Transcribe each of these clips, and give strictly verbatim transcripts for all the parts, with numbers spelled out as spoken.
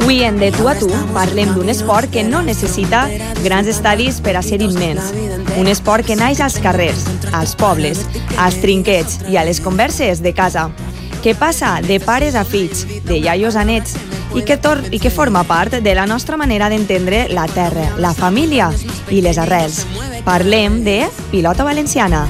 Avui en De tu a tu parlem d'un esport que no necessita grans estadis per a ser immens. Un esport que naix als carrers, als pobles, als trinquets i a les converses de casa, que passa de pares a fills, de iaios a nets, i que, tor i que forma part de la nostra manera d'entendre la terra, la família i les arrels. Parlem de pilota valenciana.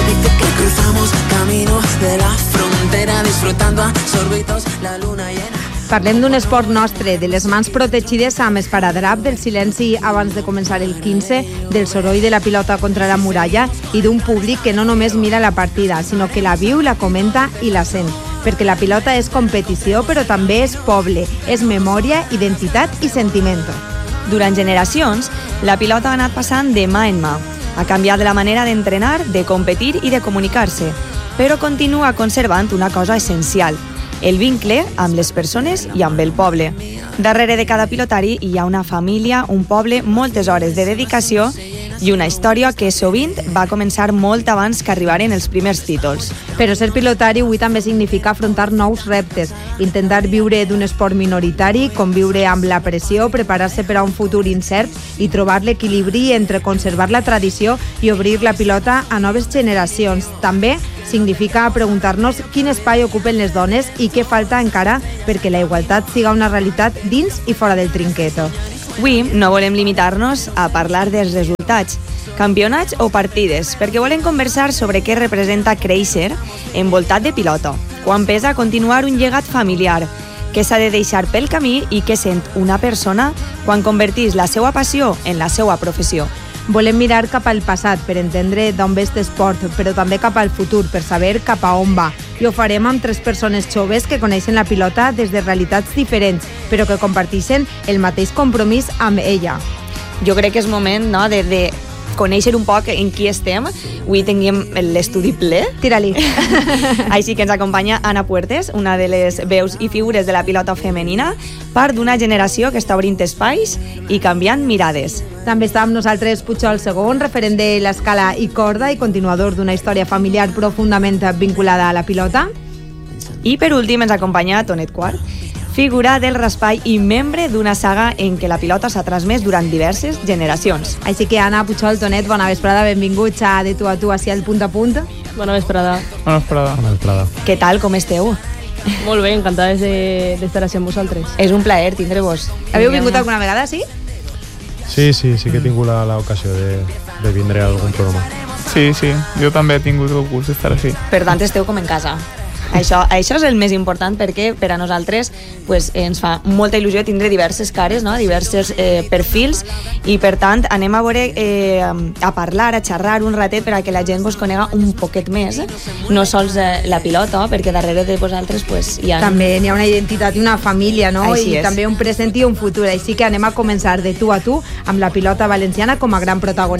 Parlem d'un esport nostre, de les mans protegides amb esparadrap, del silenci abans de començar el quinze, del soroll de la pilota contra la muralla i d'un públic que no només mira la partida, sinó que la viu, la comenta i la sent. Perquè la pilota és competició, però també és poble, és memòria, identitat i sentiment. Durant generacions, la pilota ha anat passant de mà en mà. Ha canviat la manera d'entrenar, de competir i de comunicar-se, però continua conservant una cosa essencial: el vincle amb les persones i amb el poble. Darrere de cada pilotari hi ha una família, un poble, moltes hores de dedicació i una història que sovint va començar molt abans que arribaren els primers títols. Però ser pilotari avui també significa afrontar nous reptes, intentar viure d'un esport minoritari, conviure amb la pressió, preparar-se per a un futur incert i trobar l'equilibri entre conservar la tradició i obrir la pilota a noves generacions. També significa preguntar-nos quin espai ocupen les dones i què falta encara perquè la igualtat siga una realitat dins i fora del trinqueto. Avui no volem limitar-nos a parlar dels resultats, campionats o partides, perquè volem conversar sobre què representa créixer envoltat de pilota, quan pesa continuar un llegat familiar, què s'ha de deixar pel camí i què sent una persona quan convertís la seva passió en la seva professió. Volem mirar cap al passat per entendre d'on ve aquest esport, però també cap al futur per saber cap a on va. I ho farem amb tres persones joves que coneixen la pilota des de realitats diferents, però que comparteixen el mateix compromís amb ella. Jo crec que és moment, no, de, de conèixer un poc en qui estem. Avui tinguem l'estudi ple. Tira-li. Així que ens acompanya Anna Puertes, una de les veus i figures de la pilota femenina, part d'una generació que està obrint espais i canviant mirades. També està amb nosaltres Pujol segon, referent de l'escala i corda i continuador d'una història familiar profundament vinculada a la pilota. I per últim ens acompanya Tonet Quart, figura del raspall i membre d'una saga en què la pilota s'ha transmès durant diverses generacions. Així que Anna, Pujol, Tonet, bona vesprada, benvinguts a De tu a tu, així al punt a punt. Bona vesprada. Bona vesprada. Bona vesprada. Què tal, com esteu? Molt bé, encantades d'estar així amb vosaltres. És un plaer tindre-vos. Haveu vingut alguna vegada, sí? Sí, sí, sí que he tingut l'ocasió de, de vindre a algun programa. Sí, sí, jo també he tingut el gust d'estar així. Per tant, esteu com en casa. Això, això és el més important perquè per a nosaltres pues, ens fa molta il·lusió tindre diverses cares, no? Diversos eh, perfils i per tant anem a veure eh, a parlar, a xerrar un ratet per a que la gent vos conega un poquet més, eh? No sols eh, la pilota, perquè darrere de vosaltres pues, hi ha... També hi ha una identitat i una família, no? Així I és. també un present i un futur, així que anem a començar de tu a tu amb la pilota valenciana com a gran protagonista.